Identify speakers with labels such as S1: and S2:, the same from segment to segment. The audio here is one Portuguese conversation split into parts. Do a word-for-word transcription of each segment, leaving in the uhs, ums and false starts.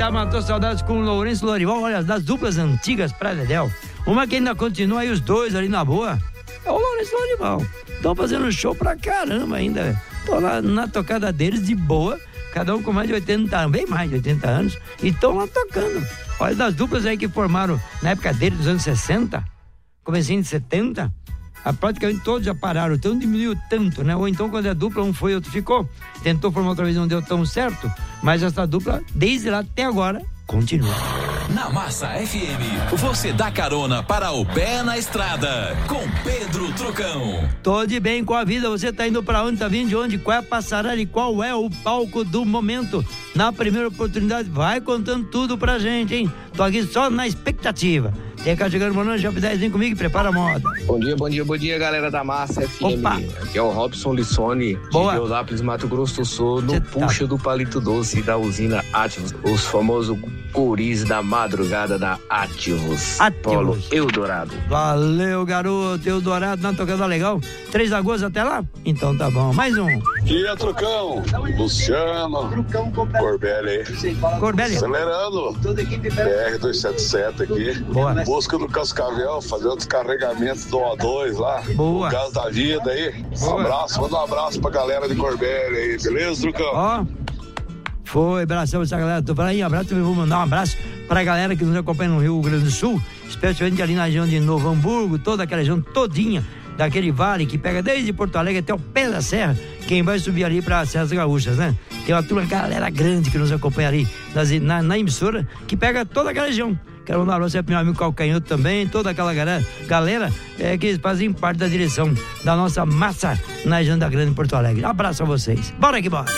S1: já matou saudades com o Lourenço Lorival, olha, das duplas antigas pra Dedéu. Uma que ainda continua aí, os dois ali na boa, é o Lourenço Lorival. Estão fazendo show pra caramba ainda. Tô lá na tocada deles de boa, cada um com mais de oitenta anos, bem mais de oitenta anos, e estão lá tocando. Olha, das duplas aí que formaram na época deles, dos anos sessenta, comecinho de setenta, a, praticamente todos já pararam, então diminuiu tanto, né? Ou então quando é dupla, um foi, outro ficou. Tentou formar outra vez, não deu tão certo, mas essa dupla, desde lá até agora, continua.
S2: Na Massa F M, você dá carona para o pé na estrada, com Pedro Trucão.
S1: Tô de bem com a vida, você tá indo pra onde, tá vindo de onde, qual é a passarela e qual é o palco do momento? Na primeira oportunidade, vai contando tudo pra gente, hein? Tô aqui só na expectativa. Tem cá chegando, mano, Jop dez, vem comigo e prepara a moda.
S3: Bom dia, bom dia, bom dia, galera da Massa F M.
S1: Opa.
S3: Aqui é o Robson Lissone, de Eulápolis, Mato Grosso do Sul, no Cê puxa tá. do Palito Doce da usina Ativos, os famosos guris da madrugada da Ativos.
S1: Ativos.
S3: Polo Eldorado.
S1: Valeu, garoto, Eldorado, na tocada legal. Três de agosto até lá? Então tá bom, mais um.
S4: Dia, Trucão, Luciano, Corbelli aí.
S1: Corbelli.
S4: Acelerando, B R duzentos e setenta e sete aqui.
S1: Boa.
S4: Busca do Cascavel, fazendo descarregamento do O dois lá.
S1: Boa.
S4: O gás da vida aí.
S1: Boa.
S4: Um abraço, manda um abraço pra galera de Corbelli aí, beleza, Trucão?
S1: Ó, foi, abração essa galera. Tô falando aí, abraço, eu vou mandar um abraço pra galera que nos acompanha no Rio Grande do Sul, especialmente ali na região de Novo Hamburgo, toda aquela região todinha daquele vale que pega desde Porto Alegre até o pé da serra, quem vai subir ali para as Serras Gaúchas, né? Tem uma turma, galera grande que nos acompanha ali nas, na, na emissora, que pega toda aquela região. Quero mandar um abraço pro meu amigo Calcanhoto também, toda aquela galera, galera é, que fazem parte da direção da nossa massa na região da Grande Porto Alegre. Abraço a vocês. Bora que bora.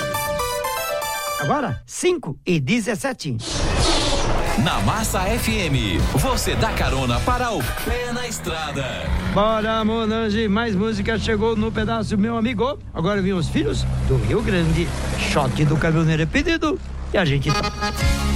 S1: Agora, cinco e dezessete.
S2: Na Massa F M, você dá carona para o pé na estrada.
S1: Bora, Monange, mais música chegou no pedaço, meu amigo. Agora vem os filhos do Rio Grande. Choque do caminhoneiro é pedido e a gente toca.